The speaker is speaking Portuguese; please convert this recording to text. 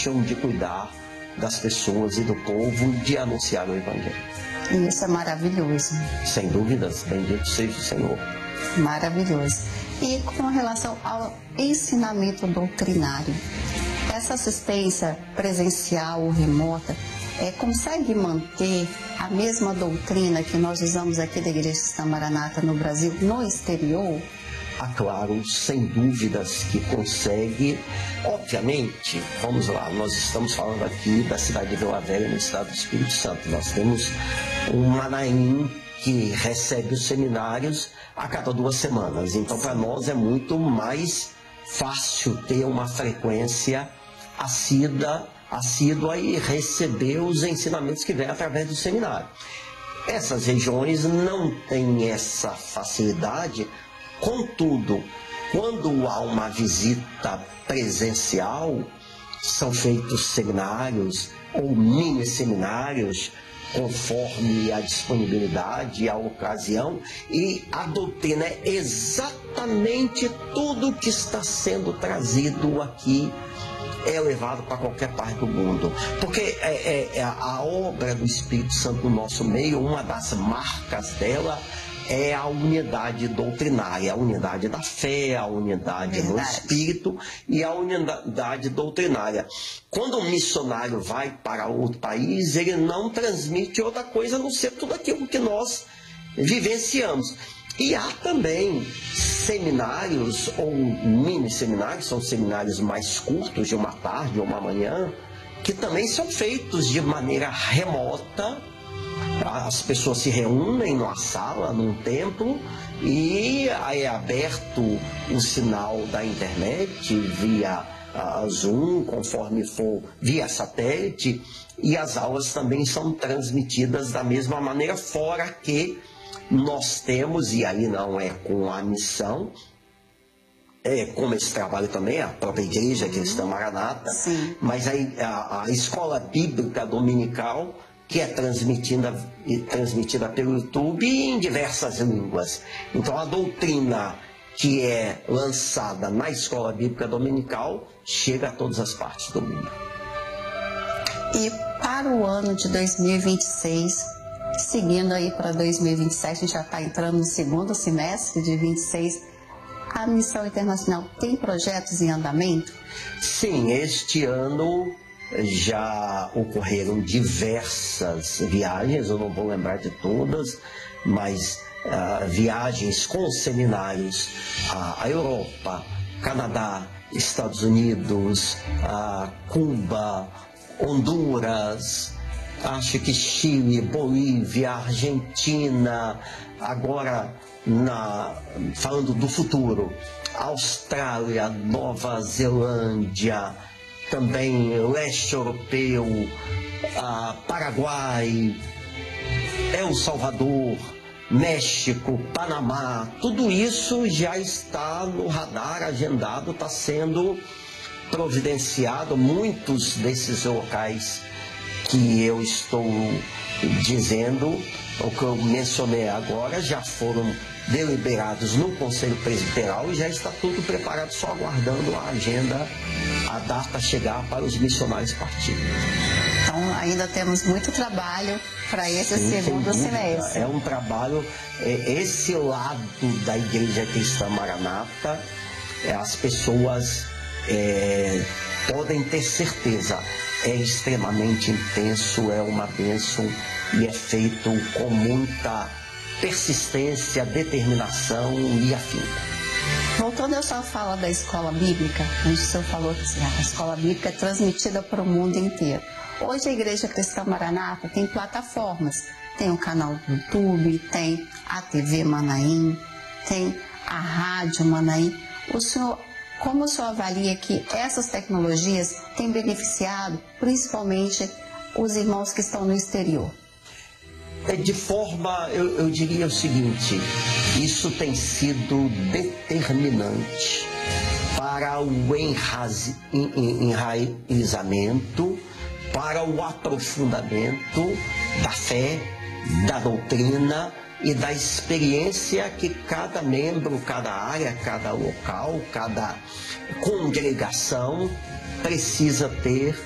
deixam de cuidar das pessoas e do povo, de anunciar o Evangelho. E isso é maravilhoso. Sem dúvidas, bendito seja o Senhor. Maravilhoso. E com relação ao ensinamento doutrinário, essa assistência presencial ou remota consegue manter a mesma doutrina que nós usamos aqui da Igreja Cristã Maranata no Brasil, no exterior? Claro, sem dúvidas que consegue. Obviamente, vamos lá, nós estamos falando aqui da cidade de Vila Velha, no estado do Espírito Santo. Nós temos um Manaim que recebe os seminários a cada 2 semanas. Então, para nós é muito mais fácil ter uma frequência assídua e receber os ensinamentos que vêm através do seminário. Essas regiões não têm essa facilidade, contudo, quando há uma visita presencial, são feitos seminários ou mini seminários, conforme a disponibilidade e a ocasião, e a doutrina é exatamente tudo que está sendo trazido aqui, é levado para qualquer parte do mundo. Porque a obra do Espírito Santo no nosso meio, uma das marcas dela é a unidade doutrinária, a unidade da fé, a unidade no Espírito e a unidade doutrinária. Quando um missionário vai para outro país, ele não transmite outra coisa a não ser tudo aquilo que nós vivenciamos. E há também seminários ou mini seminários, são seminários mais curtos, de uma tarde ou uma manhã, que também são feitos de maneira remota. As pessoas se reúnem numa sala, num templo, e aí é aberto o sinal da internet via Zoom, conforme for via satélite, e as aulas também são transmitidas da mesma maneira, fora que nós temos, e aí não é com a missão, como esse trabalho também, a própria Igreja Cristã Maranata, mas a escola bíblica dominical, que é transmitida pelo YouTube em diversas línguas. Então a doutrina que é lançada na escola bíblica dominical chega a todas as partes do mundo. E para o ano de 2026, seguindo aí para 2027, a gente já está entrando no segundo semestre de 26, a Missão Internacional tem projetos em andamento? Sim, este ano já ocorreram diversas viagens, eu não vou lembrar de todas, mas viagens com seminários à Europa, Canadá, Estados Unidos, Cuba, Honduras, acho que Chile, Bolívia, Argentina, agora falando do futuro, Austrália, Nova Zelândia, também leste europeu, Paraguai, El Salvador, México, Panamá, tudo isso já está no radar, agendado, está sendo providenciado. Muitos desses locais que eu estou dizendo, o que eu mencionei agora, já foram deliberados no Conselho Presbiteral e já está tudo preparado, só aguardando a agenda, a data chegar para os missionários partirem. Então ainda temos muito trabalho para esse segundo semestre. É um trabalho, esse lado da Igreja Cristã Maranata, as pessoas podem ter certeza, é extremamente intenso, é uma bênção e é feito com muita persistência, determinação e afinco. Voltando à sua fala da escola bíblica, onde o senhor falou que a escola bíblica é transmitida para o mundo inteiro. Hoje a Igreja Cristã Maranata tem plataformas, tem o canal do YouTube, tem a TV Manaim, tem a Rádio Manaim. Como o senhor avalia que essas tecnologias têm beneficiado principalmente os irmãos que estão no exterior? De forma, eu diria o seguinte, isso tem sido determinante para o enraizamento, para o aprofundamento da fé, da doutrina e da experiência que cada membro, cada área, cada local, cada congregação precisa ter